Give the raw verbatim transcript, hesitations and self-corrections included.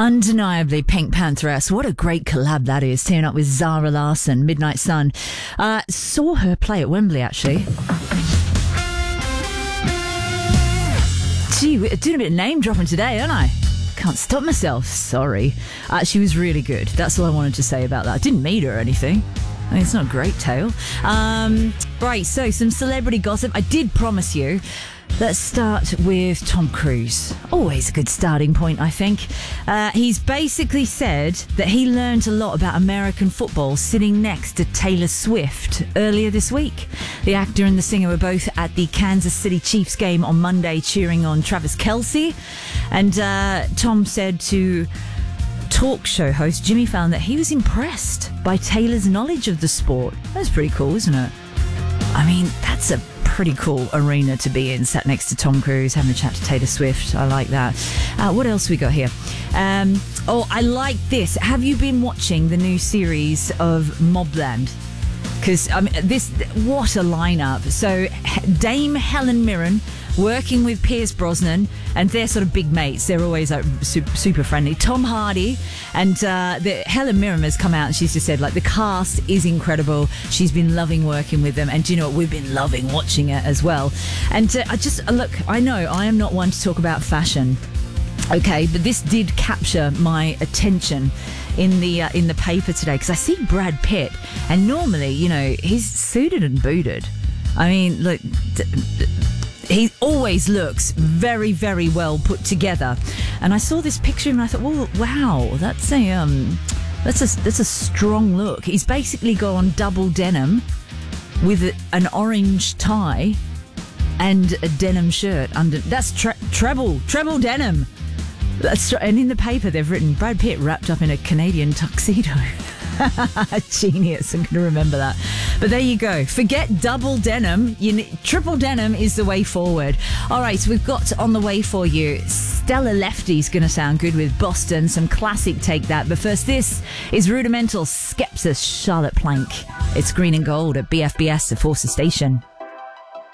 Undeniably Pink Pantheress. What a great collab that is, teaming up with Zara Larsson, Midnight Sun. Uh, saw her play at Wembley, actually. Gee, we're doing a bit of name dropping today, aren't I? Can't stop myself. Sorry. Uh, she was really good. That's all I wanted to say about that. I didn't meet her or anything. I mean, it's not a great tale. Um, right, so some celebrity gossip. I did promise you. Let's start with Tom Cruise. Always a good starting point, I think. Uh, he's basically said that he learned a lot about American football sitting next to Taylor Swift earlier this week. The actor and the singer were both at the Kansas City Chiefs game on Monday cheering on Travis Kelce. And uh, Tom said to talk show host Jimmy Fallon that he was impressed by Taylor's knowledge of the sport. That's pretty cool, isn't it? I mean, that's a pretty cool arena to be in, sat next to Tom Cruise, having a chat to Taylor Swift. I like that. Uh, what else we got here? Um, oh, I like this. Have you been watching the new series of Mobland? Because, I mean, this, what a lineup. So, Dame Helen Mirren working with Pierce Brosnan, and they're sort of big mates. They're always like super, super friendly. Tom Hardy and uh, the, Helen Mirren has come out and she's just said, like, the cast is incredible. She's been loving working with them, and do you know what? We've been loving watching it as well. And uh, I just look, I know I am not one to talk about fashion. Okay, but this did capture my attention in the uh, in the paper today, because I see Brad Pitt, and normally, you know, he's suited and booted. I mean, look, d- d- he always looks very, very well put together. And I saw this picture and I thought, well, wow, that's a um, that's a that's a strong look. He's basically gone double denim with a, an orange tie and a denim shirt under. That's tre- treble treble denim. That's, and in the paper they've written Brad Pitt wrapped up in a Canadian tuxedo. Genius. I'm going to remember that. But there you go. Forget double denim. You need, triple denim is the way forward. All right, so we've got on the way for you Stella Lefty's going to sound good with Boston. Some classic Take That. But first, this is Rudimental Skepsis, Charlotte Plank. It's Green and Gold at B F B S, the Forces Station.